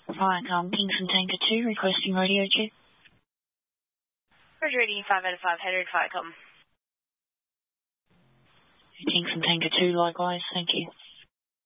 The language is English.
Viacom, Kingston Tanker 2, requesting radio check. Roger, 5 out of 5, headed Viacom. Kingston Tanker 2, likewise, thank you.